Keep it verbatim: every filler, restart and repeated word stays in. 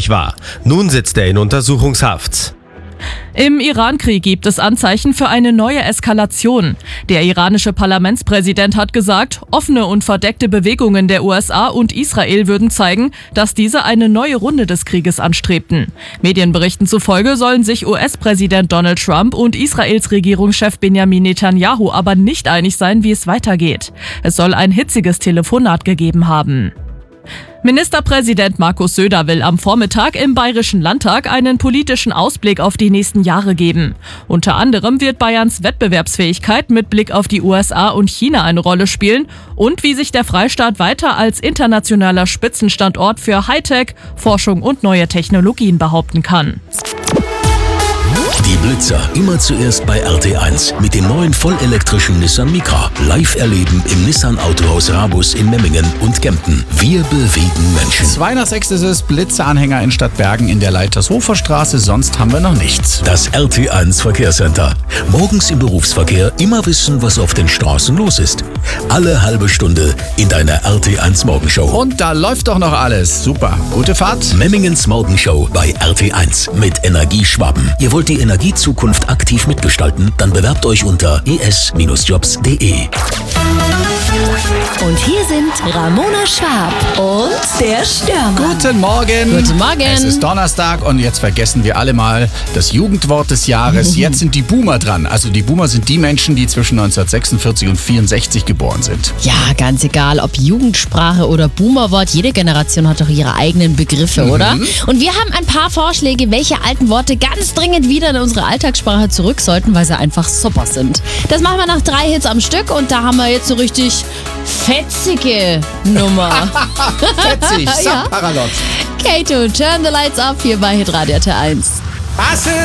tätig war. Nun sitzt er in Untersuchungshaft. Im Iran-Krieg gibt es Anzeichen für eine neue Eskalation. Der iranische Parlamentspräsident hat gesagt, offene und verdeckte Bewegungen der U S A und Israel würden zeigen, dass diese eine neue Runde des Krieges anstrebten. Medienberichten zufolge sollen sich U S-Präsident Donald Trump und Israels Regierungschef Benjamin Netanyahu aber nicht einig sein, wie es weitergeht. Es soll ein hitziges Telefonat gegeben haben. Ministerpräsident Markus Söder will am Vormittag im Bayerischen Landtag einen politischen Ausblick auf die nächsten Jahre geben. Unter anderem wird Bayerns Wettbewerbsfähigkeit mit Blick auf die U S A und China eine Rolle spielen und wie sich der Freistaat weiter als internationaler Spitzenstandort für Hightech, Forschung und neue Technologien behaupten kann. Die Blitzer immer zuerst bei R T eins mit dem neuen vollelektrischen Nissan Micra. Live erleben im Nissan Autohaus Rabus in Memmingen und Kempten. Wir bewegen Menschen. zwei nach sechs ist es, Blitzeranhänger in Stadtbergen in der Leitershofer Straße, sonst haben wir noch nichts. Das R T eins Verkehrscenter. Morgens im Berufsverkehr immer wissen, was auf den Straßen los ist. Alle halbe Stunde in deiner R T eins Morgenshow. Und da läuft doch noch alles. Super. Gute Fahrt. Memmingens Morgenshow bei R T eins mit Energieschwaben. Ihr wollt die Energiezukunft aktiv mitgestalten? Dann bewerbt euch unter e s Jobs punkt de. Und hier sind Ramona Schwab und der Stürmer. Guten Morgen. Guten Morgen. Es ist Donnerstag und jetzt vergessen wir alle mal das Jugendwort des Jahres. Jetzt sind die Boomer dran. Also die Boomer sind die Menschen, die zwischen neunzehnhundertsechsundvierzig und vierundsechzig geboren sind. Ja, ganz egal, ob Jugendsprache oder Boomerwort, jede Generation hat doch ihre eigenen Begriffe, Mhm. oder? Und wir haben ein paar Vorschläge, welche alten Worte ganz dringend wieder in unsere Alltagssprache zurück sollten, weil sie einfach super sind. Das machen wir nach drei Hits am Stück und da haben wir jetzt so richtig fetzige Nummer. Fetzig, Ja. Paralot. Kato, Turn the Lights Up hier bei Hitradio T eins.